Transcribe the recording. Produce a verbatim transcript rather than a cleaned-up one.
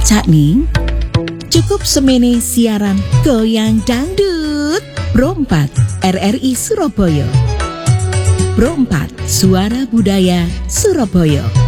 Cak Ning, cukup semene siaran Goyang Dangdut. Pro empat R R I Surabaya. Pro empat Suara Budaya Surabaya.